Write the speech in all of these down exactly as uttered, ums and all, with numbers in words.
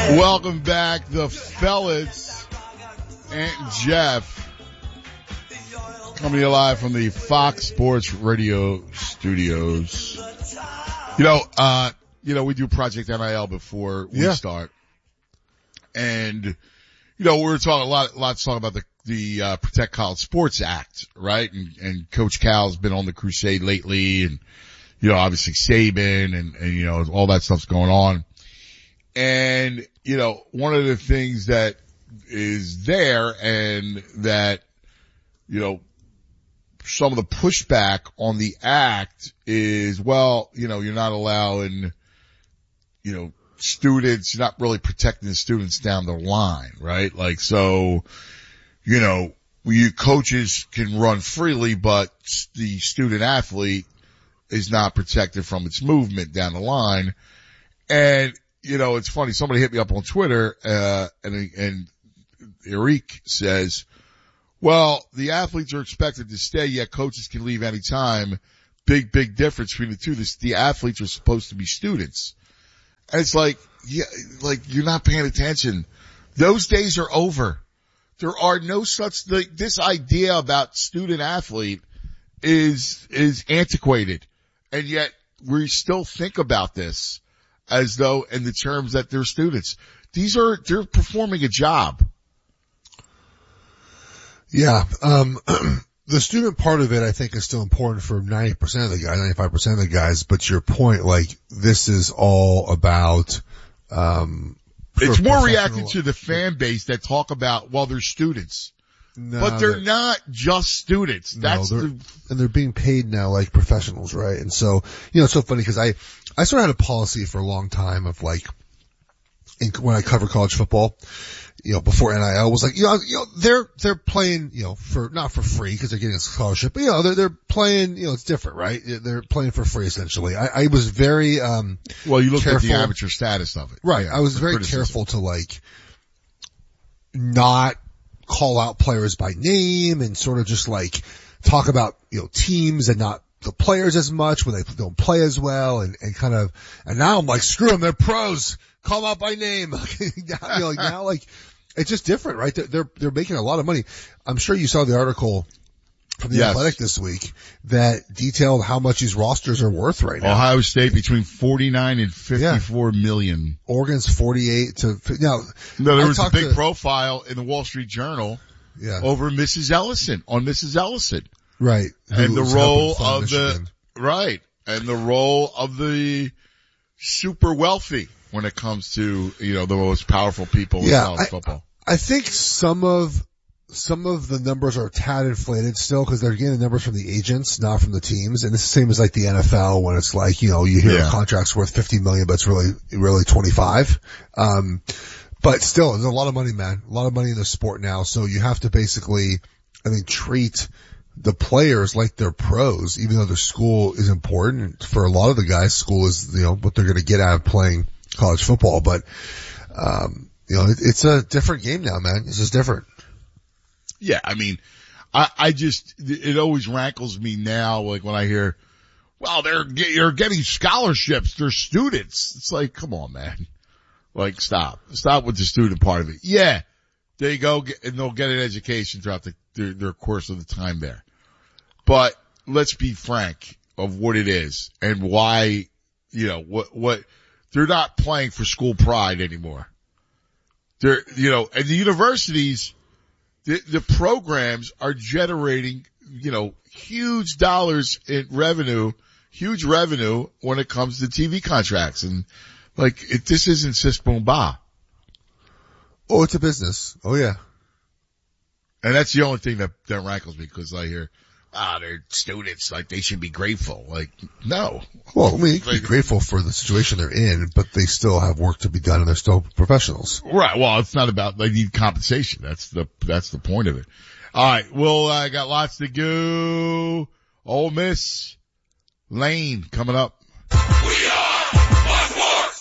Welcome back, the fellas and Jeff, coming to you live from the Fox Sports Radio studios. You know, uh, you know, we do Project N I L before we yeah. start, and you know, we were talking a lot, a lot to talk about the the uh, Protect College Sports Act, right? And, and Coach Cal's been on the crusade lately, and you know, obviously Saban, and, and you know, all that stuff's going on. And, you know, one of the things that is there and that, you know, some of the pushback on the act is, well, you know, you're not allowing, you know, students, you're not really protecting the students down the line, right? Like, so, you know, you coaches can run freely, but the student athlete is not protected from its movement down the line. And, you know, it's funny. Somebody hit me up on Twitter, uh, and, and Eric says, well, the athletes are expected to stay, yet coaches can leave any time. Big, big difference between the two. This, the athletes are supposed to be students. And it's like, yeah, like you're not paying attention. Those days are over. There are no such, like, this idea about student athlete is, is antiquated. And yet we still think about this as though in the terms that they're students. These are, they're performing a job. Yeah. Um, the student part of it, I think, is still important for ninety percent of the guys, ninety-five percent of the guys. But to your point, like, this is all about, um, it's more reacting to the fan base that talk about, well, they're students. No, but they're, they're not just students. That's no, they're, the, and they're being paid now like professionals, right? And so, you know, it's so funny because I, I sort of had a policy for a long time of like, in, when I cover college football, you know, before N I L was like, you know, you know, they're, they're playing, you know, for, not for free because they're getting a scholarship, but you know, they're, they're playing, you know, it's different, right? They're playing for free essentially. I, I was very, um, well, you looked careful. at the amateur status of it. Right. Yeah, I was very criticism. careful to like, not call out players by name and sort of just like talk about, you know, teams and not the players as much when they don't play as well and, and kind of, and now I'm like, screw them, they're pros, call them out by name. now, you know, like now like, it's just different, right? They're, they're, they're making a lot of money. I'm sure you saw the article from the yes. Athletic this week that detailed how much these rosters are worth right now. Ohio State between forty-nine and fifty-four yeah. million. Oregon's forty-eight to, now. No, there I was a big to, profile in the Wall Street Journal yeah. over Missus Ellison, on Missus Ellison. Right. And the role of Michigan. the, right. And the role of the super wealthy when it comes to, you know, the most powerful people in yeah, college I, football. I think some of, some of the numbers are a tad inflated still because they're getting the numbers from the agents, not from the teams. And it's the same as like the N F L when it's like, you know, you hear yeah. a contract's worth fifty million, but it's really, really twenty-five. Um, but still, there's a lot of money, man. A lot of money in the sport now. So you have to basically, I think, treat the players like they're pros, even though their school is important. For a lot of the guys, school is, you know, what they're going to get out of playing college football. But, um, you know, it, it's a different game now, man. It's just different. Yeah, I mean, I, I just, it always rankles me now, like when I hear, well, they're, you're getting scholarships, they're students. It's like, come on, man. Like, stop. Stop with the student part of it. Yeah, they go get, and they'll get an education throughout the, their, their course of the time there. But let's be frank of what it is and why, you know, what, what, they're not playing for school pride anymore. They're, you know, and the universities, The, the programs are generating, you know, huge dollars in revenue, huge revenue when it comes to T V contracts. And like, it, this isn't sis boom ba. Oh, it's a business. Oh yeah. And that's the only thing that, that rankles me because I hear, ah, they're students, like they should be grateful. Like, no. Well, I mean, you can be grateful for the situation they're in, but they still have work to be done and they're still professionals. Right. Well, it's not about, they need compensation. That's the, that's the point of it. All right. Well, I uh, got lots to go. Ole Miss, Lane coming up. We are Sports.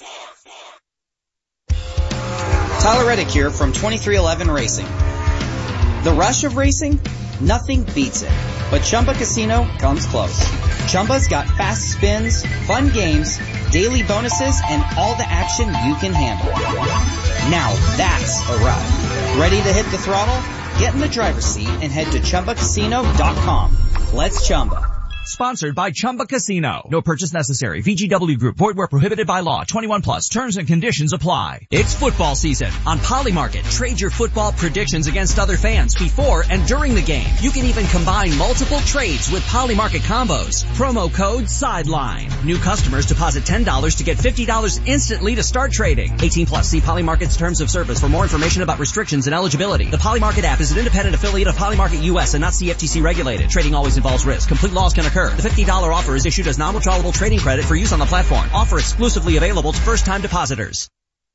Tyler Reddick here from twenty-three eleven Racing. The rush of racing? Nothing beats it. But Chumba Casino comes close. Chumba's got fast spins, fun games, daily bonuses, and all the action you can handle. Now that's a ride. Ready to hit the throttle? Get in the driver's seat and head to Chumba Casino dot com. Let's Chumba. Sponsored by Chumba Casino. No purchase necessary. V G W Group. Void where prohibited by law. twenty-one plus. Terms and conditions apply. It's football season on Polymarket. Trade your football predictions against other fans before and during the game. You can even combine multiple trades with Polymarket combos. Promo code SIDELINE. New customers deposit ten dollars to get fifty dollars instantly to start trading. eighteen plus. See Polymarket's terms of service for more information about restrictions and eligibility. The Polymarket app is an independent affiliate of Polymarket U S and not C F T C regulated. Trading always involves risk. Complete loss can occur. The fifty dollars offer is issued as non-withdrawable trading credit for use on the platform. Offer exclusively available to first-time depositors.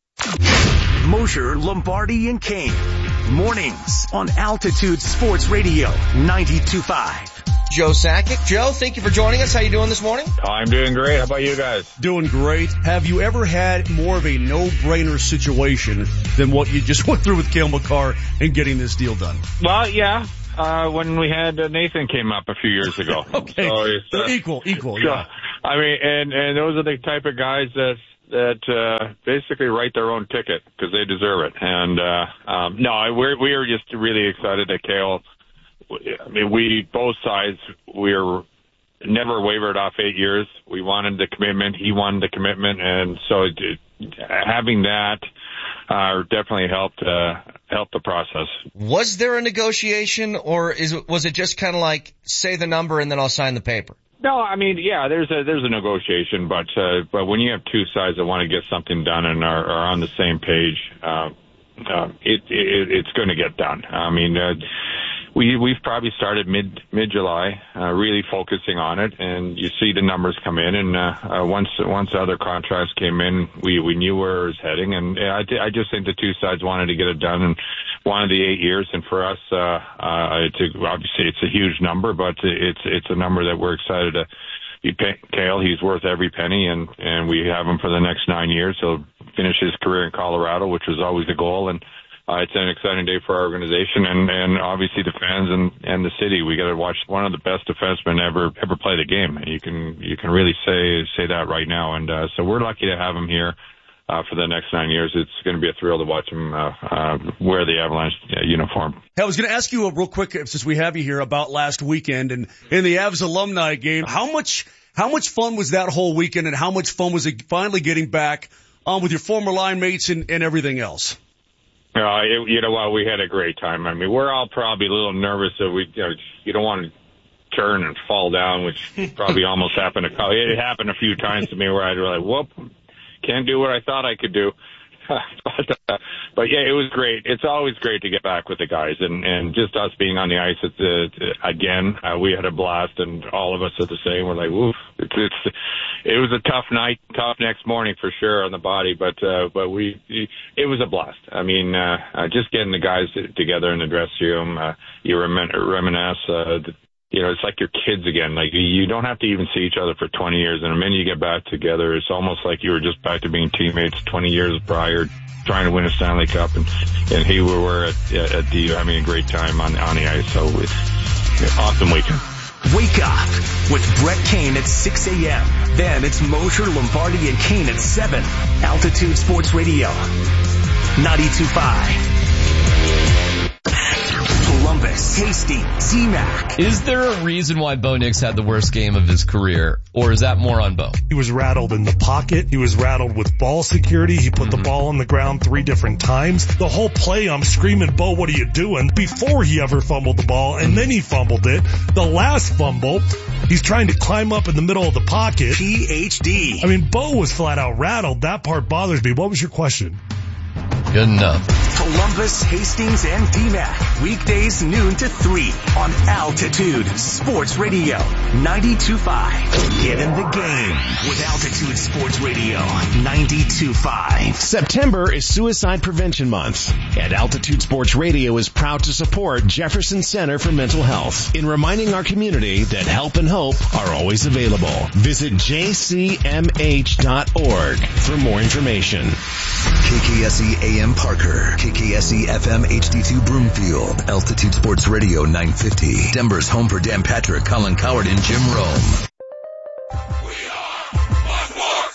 Mosher, Lombardi, and Kane. Mornings on Altitude Sports Radio ninety-two point five. Joe Sakic. Joe, thank you for joining us. How you doing this morning? I'm doing great. How about you guys? Doing great. Have you ever had more of a no-brainer situation than what you just went through with Cale Makar and getting this deal done? Well, yeah. Uh, when we had uh, Nathan came up a few years ago. Okay. So it's, uh, equal, equal, so, yeah. I mean, and, and those are the type of guys that, that, uh, basically write their own ticket because they deserve it. And, uh, um, no, we're, we are just really excited that Cale, I mean, we, both sides, we're never wavered off eight years. We wanted the commitment. He wanted the commitment. And so it, having that, uh, definitely helped, uh, helped the process. Was there a negotiation, or is it, was it just kind of like, say the number and then I'll sign the paper? No, I mean, yeah, there's a, there's a negotiation, but, uh, but when you have two sides that want to get something done and are, are on the same page, uh, uh, it, it, it's going to get done. I mean, uh, we, we've probably started mid, mid-July, uh, really focusing on it, and you see the numbers come in, and, uh, uh once, once other contracts came in, we, we knew where it was heading, and I, I just think the two sides wanted to get it done and wanted the eight years, and for us, uh, uh, it's a, obviously it's a huge number, but it's, it's a number that we're excited to be pay Cale. He's worth every penny, and, and we have him for the next nine years. He'll finish his career in Colorado, which was always a goal, and Uh, it's an exciting day for our organization and, and obviously the fans and, and the city. We got to watch one of the best defensemen ever, ever play the game. You can, you can really say, say that right now. And, uh, so we're lucky to have him here, uh, for the next nine years. It's going to be a thrill to watch him, uh, uh, wear the Avalanche uh, uniform. Hey, I was going to ask you a real quick, since we have you here, about last weekend and in the Avs alumni game. How much, how much fun was that whole weekend, and how much fun was it finally getting back, um, with your former line mates and, and everything else? Uh, it, you know what? We had a great time. I mean, we're all probably a little nervous that we, you know, you don't want to turn and fall down, which probably almost happened. To, it happened a few times to me where I'd be like, whoop, can't do what I thought I could do. but, uh, but yeah, it was great. It's always great to get back with the guys, and, and just us being on the ice it's, uh, again. Uh, we had a blast, and all of us are the same. We're like, woof. It's, it's, it was a tough night, tough next morning for sure on the body, but, uh, but we, it was a blast. I mean, uh, uh just getting the guys together in the dressing room, uh, you remin- reminisce, uh, the, you know, it's like your kids again. Like, you don't have to even see each other for twenty years. And the minute you get back together, it's almost like you were just back to being teammates twenty years prior, trying to win a Stanley Cup. And, and here we were at, at the, having a great time on, on the ice. So it's an awesome weekend. Wake up with Brett Kane at six a.m. Then it's Mosher, Lombardi, and Kane at seven. Altitude Sports Radio ninety-two point five. Columbus, Hastings, Z MAC. Is there a reason why Bo Nix had the worst game of his career, or is that more on Bo? He was rattled in the pocket. He was rattled with ball security. He put mm-hmm. the ball on the ground three different times. The whole play, I'm screaming, Bo, what are you doing? Before he ever fumbled the ball, and then he fumbled it. The last fumble, he's trying to climb up in the middle of the pocket. P H D. I mean, Bo was flat out rattled. That part bothers me. What was your question? Good enough. Columbus, Hastings, and D MAC. Weekdays noon to three on Altitude Sports Radio ninety-two point five. Get in the game with Altitude Sports Radio ninety-two point five. September is Suicide Prevention Month, and Altitude Sports Radio is proud to support Jefferson Center for Mental Health in reminding our community that help and hope are always available. Visit j c m h dot org for more information. K K S E A M Parker, K K S E F M H D two Broomfield, Altitude Sports Radio nine fifty, Denver's home for Dan Patrick, Colin Coward, and Jim Rome. We are Fox Sports. And here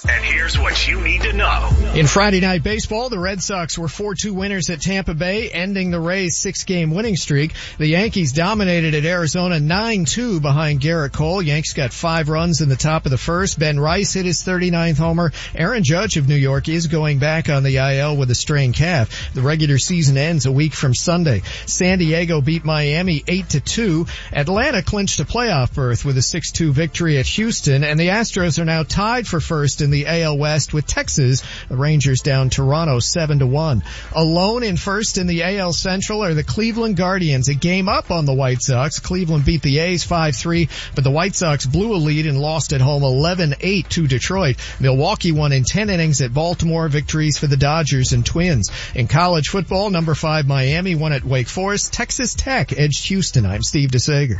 Here's what you need to know. In Friday Night Baseball, the Red Sox were four two winners at Tampa Bay, ending the Rays' six-game winning streak. The Yankees dominated at Arizona nine two behind Garrett Cole. Yanks got five runs in the top of the first. Ben Rice hit his thirty-ninth homer. Aaron Judge of New York is going back on the I L with a strained calf. The regular season ends a week from Sunday. San Diego beat Miami eight to two. Atlanta clinched a playoff berth with a six two victory at Houston, and the Astros are now tied for first in the A L West with Texas. The Rangers down Toronto seven to one. Alone in first in the A L Central are the Cleveland Guardians, a game up on the White Sox. Cleveland beat the A's five three, but the White Sox blew a lead and lost at home eleven eight to Detroit. Milwaukee won in ten innings at Baltimore. Victories for the Dodgers and Twins. In college football, number five Miami won at Wake Forest. Texas Tech edged Houston. I'm Steve DeSager.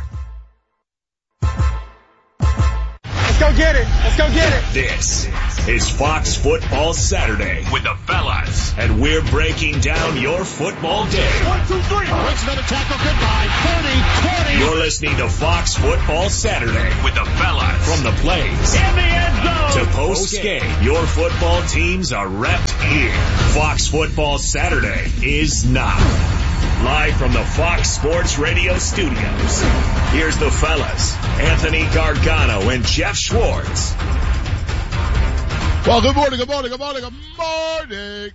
Let's go get it. Let's go get it. This is Fox Football Saturday with the fellas, and we're breaking down your football day. One, two, three. Makes another tackle. Goodbye. thirty, twenty. You're listening to Fox Football Saturday with the fellas. From the plays in the end zone to post game, your football teams are repped here. Fox Football Saturday is now. Live from the Fox Sports Radio studios, here's the fellas, Anthony Gargano and Jeff Schwartz. Well, good morning, good morning, good morning, good morning.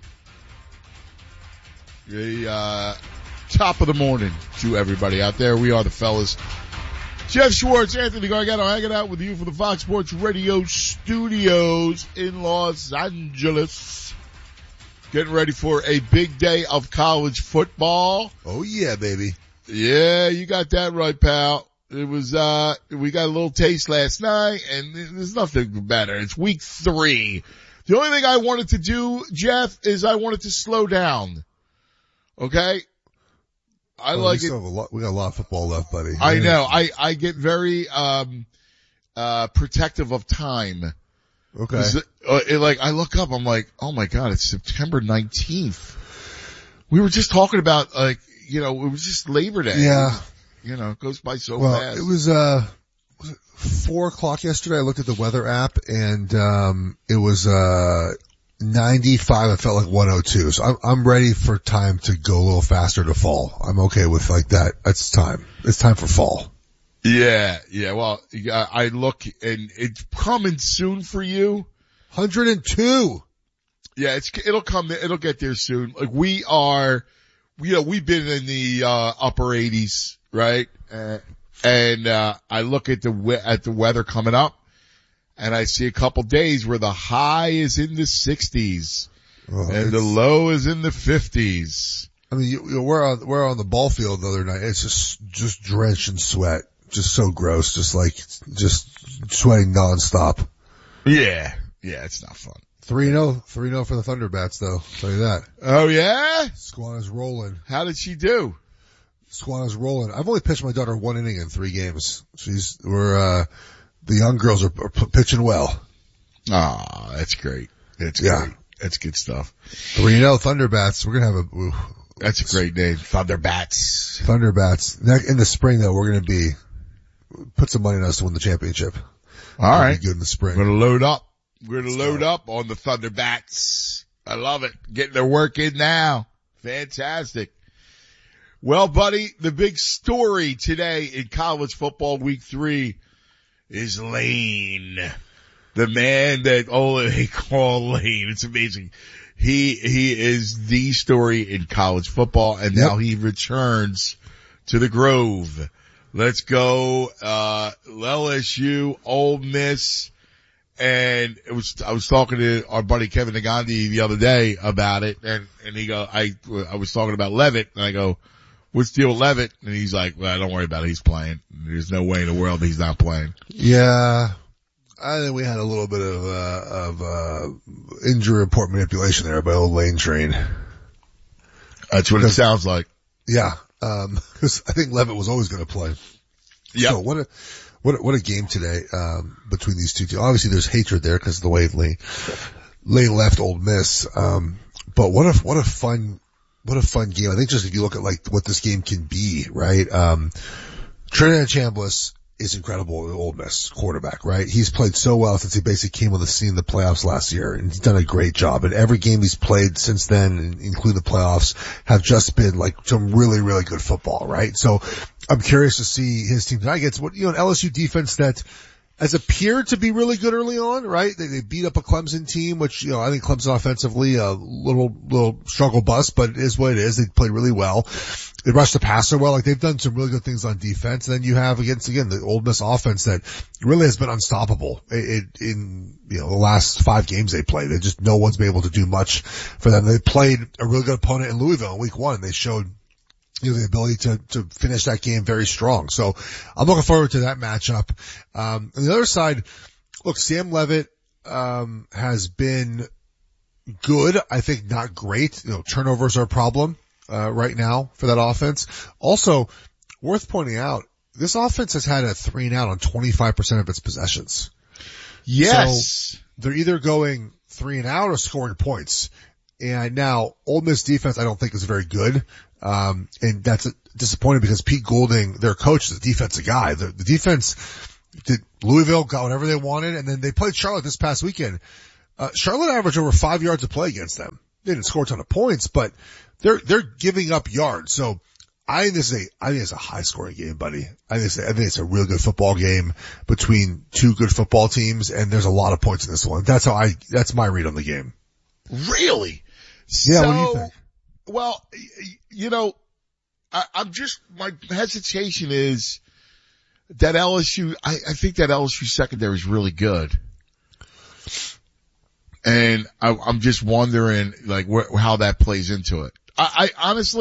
The uh, top of the morning to everybody out there. We are the fellas. Jeff Schwartz, Anthony Gargano, hanging out with you from the Fox Sports Radio studios in Los Angeles. Getting ready for a big day of college football. Oh yeah, baby. Yeah, you got that right, pal. It was, uh, we got a little taste last night, and there's nothing better. It's week three. The only thing I wanted to do, Jeff, is I wanted to slow down. Okay? I oh, like we it. Have a lot, we got a lot of football left, buddy. I yeah. know. I, I get very, um, uh, protective of time. Okay. Uh, it, like, I look up, I'm like, oh my God, it's September nineteenth. We were just talking about, like, you know, it was just Labor Day. Yeah. Was, you know, it goes by so well, fast. It was, uh, was it four o'clock yesterday. I looked at the weather app and, um, it was, uh, ninety-five. I felt like one oh two. So I'm, I'm ready for time to go a little faster to fall. I'm okay with like that. It's time. It's time for fall. Yeah, yeah, well, I look, and it's coming soon for you. one oh two. Yeah, it's, it'll come, it'll get there soon. Like, we are, you know, we've been in the, uh, upper eighties, right? Uh, and, uh, I look at the, at the weather coming up, and I see a couple days where the high is in the sixties, oh, and the low is in the fifties. I mean, you, you, we're on, we're on the ball field the other night. It's just, just drenched in sweat. Just so gross, just like, just sweating nonstop. Yeah, yeah, it's not fun. three and oh, three and oh for the Thunderbats though, I'll tell you that. Oh yeah? Squana's rolling. How did she do? Squana's rolling. I've only pitched my daughter one inning in three games. She's, we're, uh, the young girls are, are pitching well. Ah, that's great. That's yeah. great. That's good stuff. three and oh Thunderbats, we're gonna have a, ooh, that's a great name. Thunderbats. Thunderbats. In the spring though, we're gonna be, put some money on us to win the championship. All It'll right. Be good in the spring. We're going to load up. We're going to load up on the Thunderbats. I love it. Getting their work in now. Fantastic. Well, buddy, the big story today in college football week three is Lane. The man that all they call Lane. It's amazing. He, he is the story in college football, and yep. now he returns to the Grove. Let's go, uh, L S U, Ole Miss, and it was, I was talking to our buddy Kevin Nagandi the other day about it, and, and he go, I, I was talking about Levitt, and I go, what's the deal with Levitt? And he's like, well, don't worry about it, he's playing. There's no way in the world he's not playing. Yeah. I think we had a little bit of, uh, of, uh, injury report manipulation there by old Lane Train. That's what it sounds like. Yeah. Um, cause I think Levitt was always going to play. Yeah. So what a, what a, what a game today, um, between these two teams. Obviously there's hatred there because of the way Lane, Lane left Ole Miss. Um, but what a, what a fun, what a fun game. I think just if you look at like what this game can be, right? Um, Trinidad Chambliss is incredible at Ole Miss quarterback, right? He's played so well since he basically came on the scene in the playoffs last year, and he's done a great job. And every game he's played since then, including the playoffs, have just been like some really, really good football, right? So I'm curious to see his team tonight against what, you know, an L S U defense that has appeared to be really good early on, right? They, they beat up a Clemson team, which, you know, I think Clemson offensively, a little, little struggle bus, but it is what it is. They played really well. They rushed the passer well. Like, they've done some really good things on defense. And then you have against, again, the Ole Miss offense that really has been unstoppable it, it, in, you know, the last five games they played. They just, no one's been able to do much for them. They played a really good opponent in Louisville in week one. They showed, you know, the ability to, to finish that game very strong. So I'm looking forward to that matchup. Um, on the other side, look, Sam Levitt, um, has been good. I think not great. You know, turnovers are a problem, uh, right now for that offense. Also, worth pointing out, this offense has had a three and out on twenty-five percent of its possessions. Yes. So they're either going three and out or scoring points. And now, Ole Miss defense I don't think is very good. Um, and that's disappointing because Pete Golding, their coach, is a defensive guy. The, the defense did, Louisville got whatever they wanted, and then they played Charlotte this past weekend. Uh, Charlotte averaged over five yards of play against them. They didn't score a ton of points, but they're, they're giving up yards. So I think this is a, I think it's a high scoring game, buddy. I think it's, I think it's a real good football game between two good football teams, and there's a lot of points in this one. That's how I, that's my read on the game. Really? Yeah, so, what do you think? Well, you know, I, I'm just, my hesitation is that L S U, I, I think that L S U secondary is really good. And I, I'm just wondering, like, where, how that plays into it. I, I honestly,